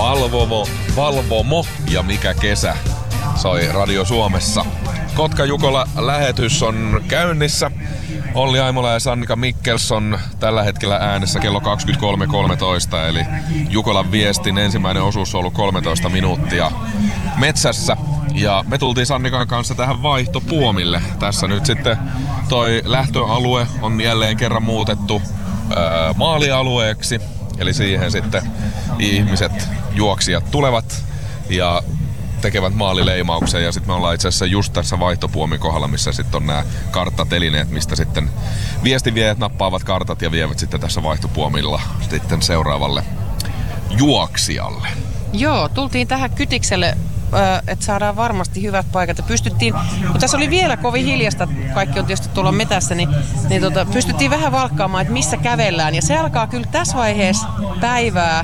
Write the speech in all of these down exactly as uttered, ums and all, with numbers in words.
Valvomo, Valvomo ja Mikä kesä soi Radio Suomessa. Kotka-Jukola-lähetys on käynnissä. Olli Aimola ja Sannika Mikkelson tällä hetkellä äänessä kello kaksikymmentäkolme kolmetoista, eli Jukolan viestin ensimmäinen osuus on ollut kolmetoista minuuttia metsässä. Ja me tultiin Sannikan kanssa tähän vaihtopuomille. Tässä nyt sitten toi lähtöalue on jälleen kerran muutettu ää, maalialueeksi. Eli siihen sitten ihmiset, juoksijat tulevat ja tekevät maalileimauksen, ja sitten me ollaan itse asiassa just tässä vaihtopuomin kohdalla, missä sitten on nämä karttatelineet, mistä sitten viestinviejät nappaavat kartat ja vievät sitten tässä vaihtopuomilla sitten seuraavalle juoksijalle. Joo, tultiin tähän kytikselle, että saadaan varmasti hyvät paikat. Ja pystyttiin, kun tässä oli vielä kovin hiljasta, kaikki on tietysti tuolla metässä, niin, niin tota, pystyttiin vähän valkkaamaan, että missä kävellään. Ja se alkaa kyllä tässä vaiheessa päivää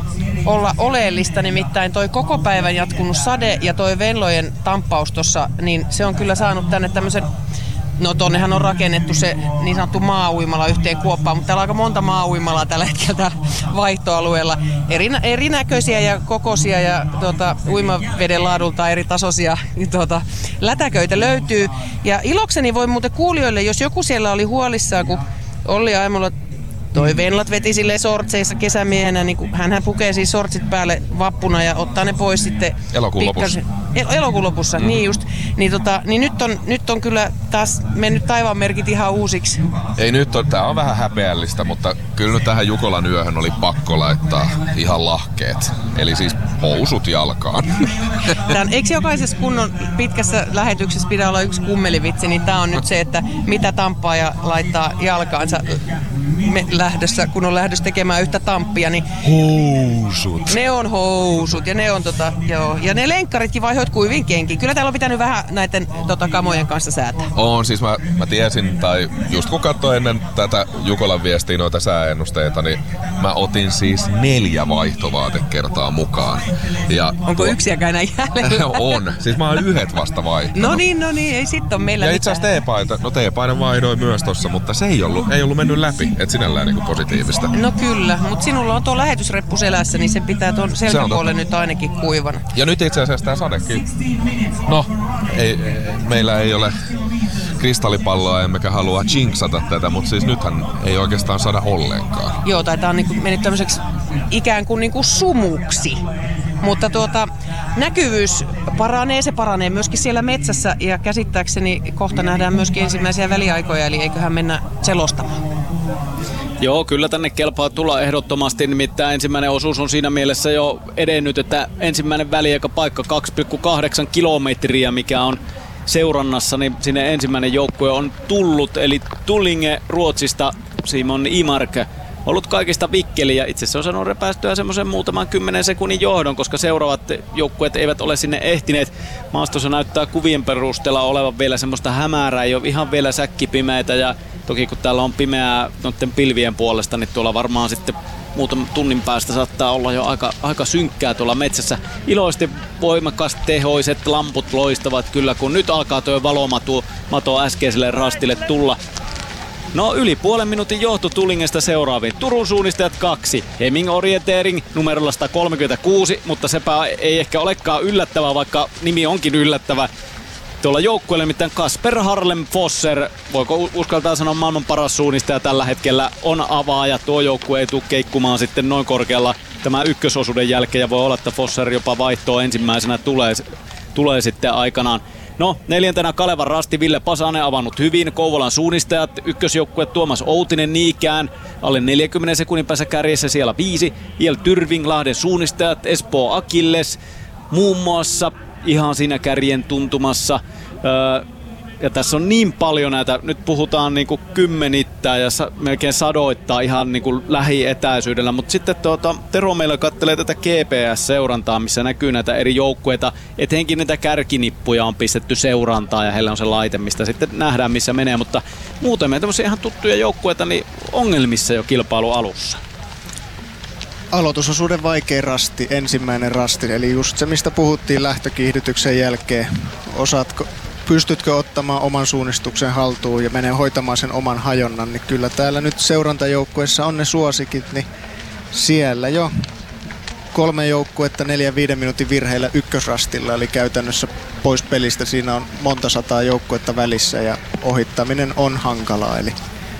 olla oleellista, nimittäin toi koko päivän jatkunut sade ja toi Venlojen tamppaus tossa, niin se on kyllä saanut tänne tämmöisen, no tonnehan on rakennettu se niin sanottu maa-uimala yhteen kuoppaan, mutta täällä on aika monta maa-uimalaa tällä hetkellä täällä vaihtoalueella. Eri, erinäköisiä ja kokoisia ja tuota, uimaveden laadulta eri tasoisia tuota, lätäköitä löytyy. Ja ilokseni voi muuten kuulijoille, jos joku siellä oli huolissaan, kun Olli Aimola toi Venlat veti silleen sortseissa kesämiehenä, niin kun hänhän pukee siis sortsit päälle vappuna ja ottaa ne pois sitten elokuun lopussa. El- elokuun lopussa, mm. niin just. Niin, tota, niin nyt, on, nyt on kyllä taas mennyt taivaanmerkit ihan uusiksi. Ei nyt on, tää on vähän häpeällistä, mutta kyllä nyt tähän Jukolan yöhön oli pakko laittaa ihan lahkeet. Eli siis housut jalkaan. Tän, eikö jokaisessa kunnon pitkässä lähetyksessä pidä olla yksi kummelivitsi, niin tää on nyt se, että mitä tamppaaja laittaa jalkaansa me lähdössä, kun on lähdössä tekemään yhtä tamppia, niin housut. Ne on housut ja ne on tota, joo. Ja ne lenkkaritkin vaihoit kuivin kenkin. Kyllä täällä on pitänyt vähän näiden tota, kamojen kanssa säätää. On, siis mä, mä tiesin, tai just kun katsoin ennen tätä Jukolan viestiä noita sääennusteita, niin mä otin siis neljä vaihtovaatekertaa mukaan. Ja onko tuo yksiäkään enää jäljellä? On, siis mä oon yhdet vasta vaihtanut. No niin, no niin, ei sit on meillä ja itse asiassa teepaita, no teepaita vaihdoin myös tossa, mutta se ei ollut, ei ollut mennyt läpi. Et sinällään niinku positiivista. No kyllä, mutta sinulla on tuo lähetysreppu selässä, niin se pitää tuon selkäpuolen nyt ainakin kuivana. Ja nyt itse asiassa tää sadekin. No, ei, meillä ei ole kristallipalloa, emmekä halua jinxata tätä, mutta siis nythän ei oikeastaan sada ollenkaan. Joo, tai tää on niinku mennyt tämmöiseksi ikään kuin niinku sumuksi. Mutta tuota, näkyvyys paranee, se paranee myöskin siellä metsässä ja käsittääkseni kohta nähdään myöskin ensimmäisiä väliaikoja, eli eiköhän mennä selostamaan. Joo, kyllä tänne kelpaa tulla ehdottomasti, nimittäin ensimmäinen osuus on siinä mielessä jo edennyt, että ensimmäinen väliaikapaikka kaksi pilkku kahdeksan kilometriä, mikä on seurannassa, niin sinne ensimmäinen joukkue on tullut, eli Tullinge Ruotsista Simon Imark. Ollut kaikista vikkeli ja itse asiassa on saanut repäistyä semmoisen muutaman kymmenen sekunnin johdon, koska seuraavat joukkueet eivät ole sinne ehtineet. Maastossa näyttää kuvien perusteella olevan vielä semmoista hämärää, ei ole ihan vielä säkkipimeitä ja toki kun täällä on pimeää noiden pilvien puolesta, niin tuolla varmaan sitten muutaman tunnin päästä saattaa olla jo aika, aika synkkää tuolla metsässä. Iloisesti voimakas tehoiset lamput loistavat kyllä, kun nyt alkaa tuo valomato mato äskeiselle rastille tulla. No yli puolen minuutin johto Tullingesta seuraaviin. Turun suunnistajat kaksi. Hemming Orientering numerolla sata kolmekymmentäkuusi, mutta sepä ei ehkä olekaan yllättävä, vaikka nimi onkin yllättävä. Tuolla joukkueella nimittäin Kasper Harlem Fosser, voiko uskaltaa sanoa maailman paras suunnistaja tällä hetkellä, on avaaja. Tuo joukkue ei tule keikkumaan sitten noin korkealla tämä ykkösosuuden jälkeen ja voi olla, että Fosser jopa vaihtoa ensimmäisenä tulee, tulee sitten aikanaan. No, neljäntenä Kalevan Rasti, Ville Pasanen avannut hyvin. Kouvolan suunnistajat, ykkösjoukkue Tuomas Outinen niikään. Alle neljänkymmenen sekunnin päässä kärjessä siellä viisi. Iel Tyrving, Lahden suunnistajat, Espoo Akilles muun muassa ihan siinä kärjen tuntumassa. Öö, ja tässä on niin paljon näitä, nyt puhutaan niinku kymmenittäin ja sa- melkein sadoittaa ihan niinku lähietäisyydellä, mutta sitten tuota, Tero meillä kattelee tätä G P S-seurantaa, missä näkyy näitä eri joukkueita, etenkin näitä kärkinippuja on pistetty seurantaa ja heillä on se laite, mistä sitten nähdään missä menee, mutta muuten tämmöisiä ihan tuttuja joukkueita niin ongelmissa jo kilpailu alussa. Aloitusosuuden vaikea rasti, ensimmäinen rasti, eli just se mistä puhuttiin lähtökiihdytyksen jälkeen. Osaatko Pystytkö ottamaan oman suunnistuksen haltuun ja menee hoitamaan sen oman hajonnan, niin kyllä täällä nyt seurantajoukkueessa on ne suosikit, niin siellä jo kolme joukkuetta neljän viiden minuutin virheillä ykkösrastilla, eli käytännössä pois pelistä. Siinä on monta sataa joukkuetta välissä ja ohittaminen on hankalaa. Eli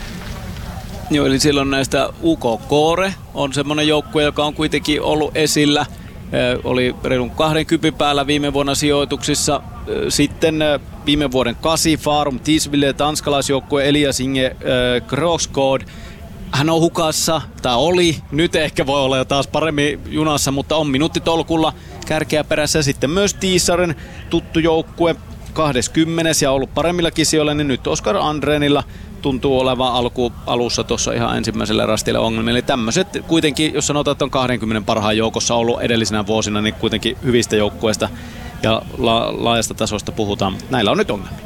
Joo, eli silloin näistä U K Kore on semmoinen joukkue, joka on kuitenkin ollut esillä. Oli reilun kahden kypin päällä viime vuonna sijoituksissa. Sitten viime vuoden kasi Farum Tisville, tanskalaisjoukkue Elias Inge Krogsgaard. Hän on hukassa, tai oli, nyt ehkä voi olla jo taas paremmin junassa, mutta on minuuttitolkulla kärkeä perässä. Sitten myös Tiisaren tuttu joukkue, kaksikymmentä ja ollut paremmillakin sijoilla, niin nyt Oskar Andrenilla tuntuu olevan alku, alussa tuossa ihan ensimmäisellä rastilla ongelmia. Eli tämmöiset kuitenkin, jos sanotaan, että on kaksikymmentä parhaan joukossa ollut edellisinä vuosina, niin kuitenkin hyvistä joukkueista ja la- laajasta tasosta puhutaan. Näillä on nyt ongelmia.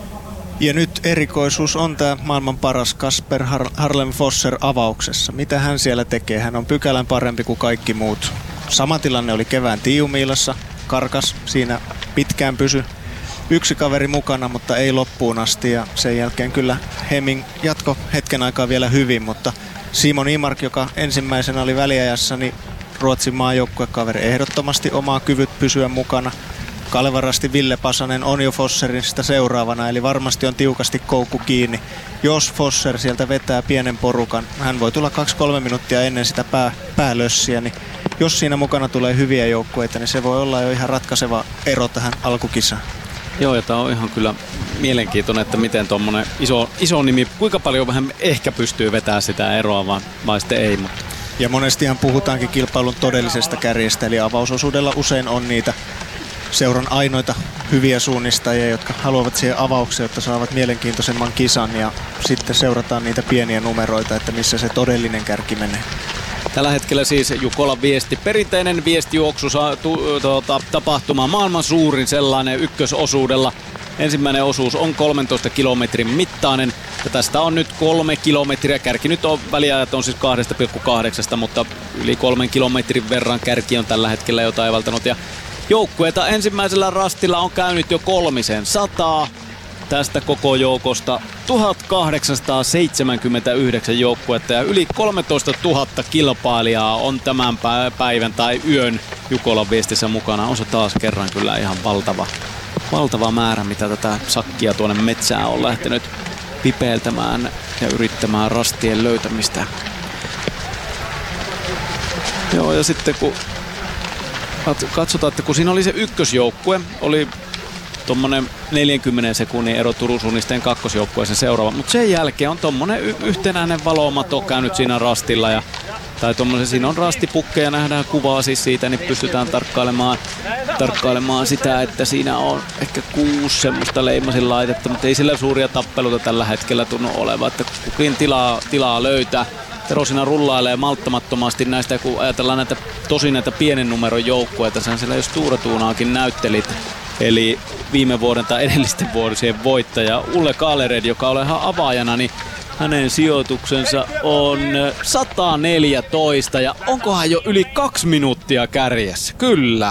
Ja nyt erikoisuus on tämä maailman paras Kasper Har- Harlem Fosser avauksessa. Mitä hän siellä tekee? Hän on pykälän parempi kuin kaikki muut. Sama tilanne oli kevään Tiiumiilassa. Karkas siinä pitkään pysy. Yksi kaveri mukana, mutta ei loppuun asti. Ja sen jälkeen kyllä Hemming jatko hetken aikaa vielä hyvin, mutta Simon Imark, joka ensimmäisenä oli väliajassa, niin Ruotsin maajoukkuekaveri ehdottomasti omaa kyvyt pysyä mukana. Kalevarasti Ville Pasanen on jo Fosserista seuraavana, eli varmasti on tiukasti koukku kiinni. Jos Fosser sieltä vetää pienen porukan, hän voi tulla kaksi kolme minuuttia ennen sitä pää, päälössiä, niin jos siinä mukana tulee hyviä joukkueita, niin se voi olla jo ihan ratkaiseva ero tähän alkukisaan. Joo, ja tämä on ihan kyllä mielenkiintoinen, että miten tuommoinen iso, iso nimi, kuinka paljon vähän ehkä pystyy vetämään sitä eroa, vai, vai sitten ei. Mutta. Ja monestihan puhutaankin kilpailun todellisesta kärjestä, eli avausosuudella usein on niitä seuran ainoita hyviä suunnistajia, jotka haluavat siihen avaukseen, jotta saavat mielenkiintoisemman kisan, ja sitten seurataan niitä pieniä numeroita, että missä se todellinen kärki menee. Tällä hetkellä siis Jukolan viesti, perinteinen viestijuoksu tu, tuota, tapahtuma, maailman suurin sellainen ykkösosuudella. Ensimmäinen osuus on kolmentoista kilometrin mittainen ja tästä on nyt kolme kilometriä. Kärki nyt on, väliajat on siis kaksi pilkku kahdeksan, mutta yli kolmen kilometrin verran kärki on tällä hetkellä jo taivaltanut. Ja joukkueita ensimmäisellä rastilla on käynyt jo kolmisen sataa. Tästä koko joukosta tuhatkahdeksansataaseitsemänkymmentäyhdeksän joukkuetta ja yli kolmetoista tuhatta kilpailijaa on tämän päivän tai yön Jukolan viestissä mukana. On se taas kerran kyllä ihan valtava, valtava määrä, mitä tätä sakkia tuonne metsään on lähtenyt pipeiltämään ja yrittämään rastien löytämistä. Joo, ja sitten kun katsotaan, että kun siinä oli se ykkösjoukkue, oli tommonen neljänkymmenen sekunnin ero Turun Suunnisteen kakkosjoukkueeseen seuraava, mutta sen jälkeen on tommonen y- yhtenäinen valomato käynyt siinä rastilla ja tai tommosen, siinä on rastipukkeja, nähdään kuvaa siis siitä, niin pystytään tarkkailemaan, tarkkailemaan sitä, että siinä on ehkä kuusi semmoista leimasin laitetta, mutta ei sillä suuria tappeluita tällä hetkellä tunnu olevan, että kukin tilaa, tilaa löytää. Tero siinä rullailee malttamattomasti näistä, kun ajatellaan näitä tosi näitä pienen numeron joukkueita, sehän siellä jos Tuuratuunaakin näyttelit, eli viime vuoden tai edellisten vuosien voittaja Ulle Kalered, joka on ihan avaajana, niin hänen sijoituksensa on sata neljätoista ja onkohan jo yli kaksi minuuttia kärjessä? Kyllä.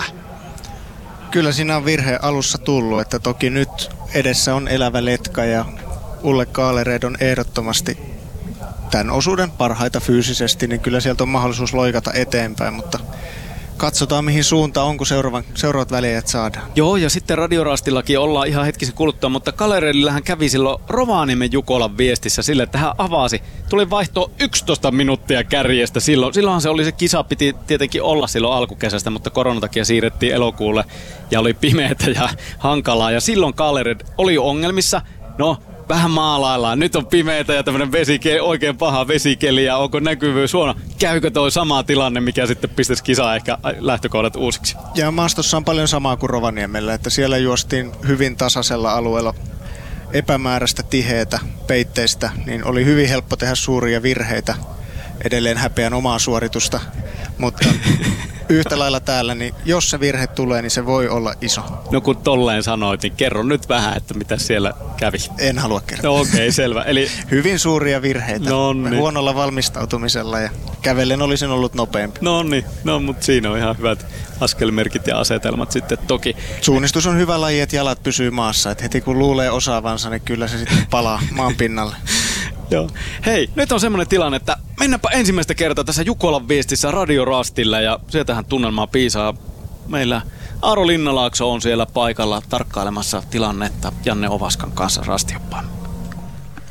Kyllä siinä on virhe alussa tullut, että toki nyt edessä on elävä letka ja Ulle Kalered on ehdottomasti tämän osuuden parhaita fyysisesti, niin kyllä sieltä on mahdollisuus loikata eteenpäin, mutta katsotaan mihin suuntaan on, kun seuraavan, seuraavat väliajat saadaan. Joo, ja sitten Radiorastillakin ollaan ihan hetkisen kuluttua, mutta Kaleredillähän kävi silloin Rovaniemen Jukolan viestissä sille, että hän avasi. Tuli vaihto yksitoista minuuttia kärjestä silloin. Silloinhan se oli se kisa, piti tietenkin olla silloin alkukesästä, mutta koronatakia takia siirrettiin elokuulle ja oli pimeätä ja hankalaa. Ja silloin Kalered oli ongelmissa. No, vähän maalaillaan. Nyt on pimeätä ja tämmönen vesikeli, oikein paha vesikeli ja onko näkyvyys huono. Käykö toi sama tilanne, mikä sitten pistäisi kisaa ehkä lähtökohdat uusiksi? Ja maastossa on paljon samaa kuin Rovaniemellä, että siellä juostiin hyvin tasaisella alueella epämääräistä tiheätä peitteistä, niin oli hyvin helppo tehdä suuria virheitä. Edelleen häpeän omaa suoritusta, mutta yhtä lailla täällä, niin jos se virhe tulee, niin se voi olla iso. No kun tolleen sanoit, niin kerro nyt vähän, että mitä siellä kävi. En halua kertoa. No okei, okay, selvä. Eli hyvin suuria virheitä. Nonni. Huonolla valmistautumisella ja kävellen olisin ollut nopeampi. No niin, no mutta siinä on ihan hyvät askelmerkit ja asetelmat sitten toki. Suunnistus on hyvä laji, että jalat pysyy maassa. Et heti kun luulee osaavansa, niin kyllä se sitten palaa maan pinnalle. Joo. Hei, nyt on semmoinen tilanne, että mennäänpä ensimmäistä kertaa tässä Jukolan viestissä Radio Rastilla ja sieltähän tunnelmaa piisaa. Meillä Aaro Linnalaakso on siellä paikalla tarkkailemassa tilannetta Janne Ovaskan kanssa rastioppaan.